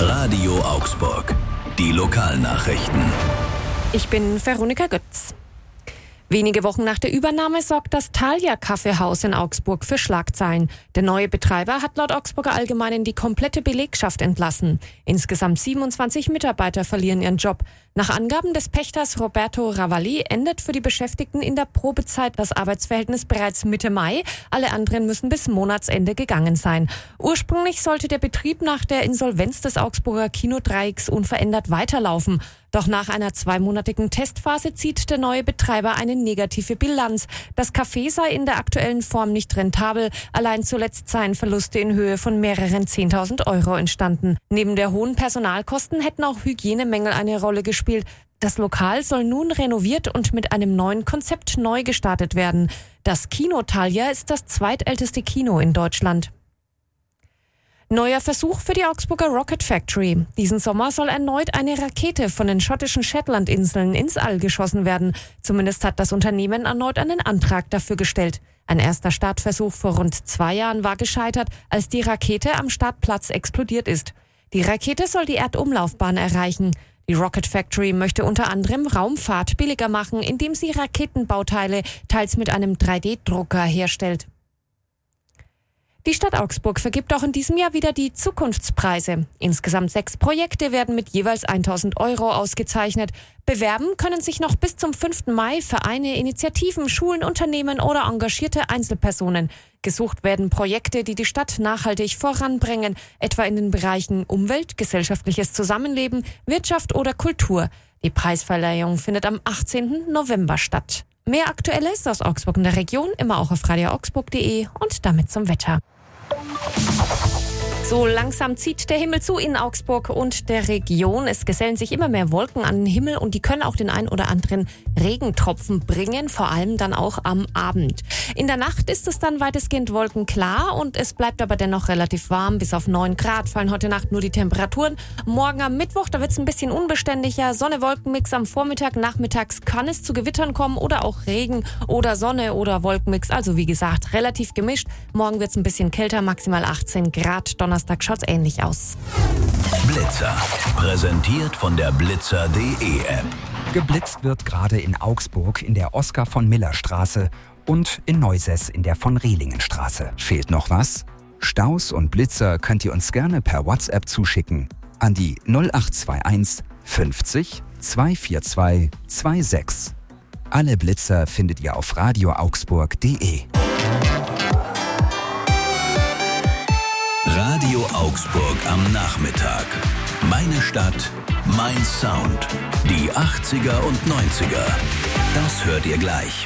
Radio Augsburg. Die Lokalnachrichten. Ich bin Veronika Götz. Wenige Wochen nach der Übernahme sorgt das Thalia Kaffeehaus in Augsburg für Schlagzeilen. Der neue Betreiber hat laut Augsburger Allgemeinen die komplette Belegschaft entlassen. Insgesamt 27 Mitarbeiter verlieren ihren Job. Nach Angaben des Pächters Roberto Ravalli endet für die Beschäftigten in der Probezeit das Arbeitsverhältnis bereits Mitte Mai. Alle anderen müssen bis Monatsende gegangen sein. Ursprünglich sollte der Betrieb nach der Insolvenz des Augsburger Kinodreiecks unverändert weiterlaufen. Doch nach einer 2-monatigen Testphase zieht der neue Betreiber eine negative Bilanz. Das Café sei in der aktuellen Form nicht rentabel. Allein zuletzt seien Verluste in Höhe von mehreren 10.000 Euro entstanden. Neben der hohen Personalkosten hätten auch Hygienemängel eine Rolle gespielt. Das Lokal soll nun renoviert und mit einem neuen Konzept neu gestartet werden. Das Kino Thalia ist das zweitälteste Kino in Deutschland. Neuer Versuch für die Augsburger Rocket Factory. Diesen Sommer soll erneut eine Rakete von den schottischen Shetlandinseln ins All geschossen werden. Zumindest hat das Unternehmen erneut einen Antrag dafür gestellt. Ein erster Startversuch vor rund 2 Jahren war gescheitert, als die Rakete am Startplatz explodiert ist. Die Rakete soll die Erdumlaufbahn erreichen. Die Rocket Factory möchte unter anderem Raumfahrt billiger machen, indem sie Raketenbauteile teils mit einem 3D-Drucker herstellt. Die Stadt Augsburg vergibt auch in diesem Jahr wieder die Zukunftspreise. Insgesamt 6 Projekte werden mit jeweils 1.000 Euro ausgezeichnet. Bewerben können sich noch bis zum 5. Mai Vereine, Initiativen, Schulen, Unternehmen oder engagierte Einzelpersonen. Gesucht werden Projekte, die die Stadt nachhaltig voranbringen, etwa in den Bereichen Umwelt, gesellschaftliches Zusammenleben, Wirtschaft oder Kultur. Die Preisverleihung findet am 18. November statt. Mehr Aktuelles aus Augsburg und der Region immer auch auf radioaugsburg.de und damit zum Wetter. So langsam zieht der Himmel zu in Augsburg und der Region. Es gesellen sich immer mehr Wolken an den Himmel und die können auch den ein oder anderen Regentropfen bringen, vor allem dann auch am Abend. In der Nacht ist es dann weitestgehend wolkenklar und es bleibt aber dennoch relativ warm. Bis auf 9 Grad fallen heute Nacht nur die Temperaturen. Morgen am Mittwoch, da wird es ein bisschen unbeständiger. Sonne-Wolkenmix am Vormittag, nachmittags kann es zu Gewittern kommen oder auch Regen oder Sonne oder Wolkenmix. Also wie gesagt, relativ gemischt. Morgen wird es ein bisschen kälter, maximal 18 Grad. Donnerstag schaut's ähnlich aus. Blitzer. Präsentiert von der Blitzer.de App. Geblitzt wird gerade in Augsburg in der Oskar-von-Miller-Straße und in Neusess in der Von-Rehlingen-Straße. Fehlt noch was? Staus und Blitzer könnt ihr uns gerne per WhatsApp zuschicken an die 0821 50 242 26. Alle Blitzer findet ihr auf radioaugsburg.de. Radio Augsburg am Nachmittag. Meine Stadt, mein Sound. Die 80er und 90er. Das hört ihr gleich.